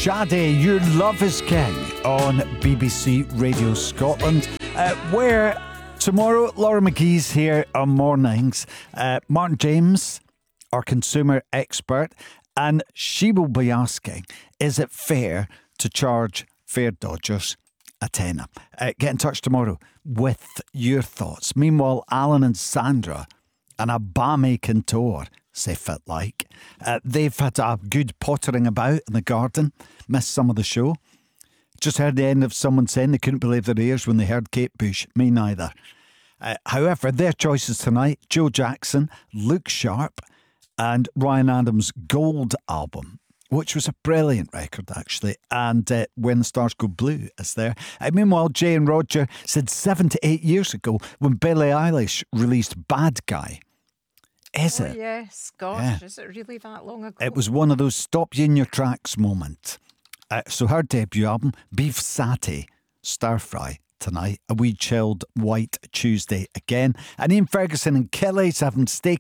Sade, Your Love is King on BBC Radio Scotland, where tomorrow Laura McGee's here on mornings. Martin James, our consumer expert, and she will be asking, is it fair to charge fare dodgers a tenner? Get in touch tomorrow with your thoughts. Meanwhile, Alan and Sandra and a balmy Cantor say fit like. They've had a good pottering about in the garden. Missed some of the show. Just heard the end of someone saying they couldn't believe their ears when they heard Kate Bush. Me neither. However, their choices tonight: Joe Jackson, Luke Sharp, and Ryan Adams' Gold album, which was a brilliant record, actually. And When the Stars Go Blue is there. Meanwhile, Jay and Roger said 7 to 8 years ago when Billie Eilish released Bad Guy. Is it? Yes, gosh, is it really that long ago? It was one of those stop you in your tracks moment. So her debut album, Beef Satay, Stir Fry tonight, a wee chilled white Tuesday again. And Ian Ferguson and Kelly's having steak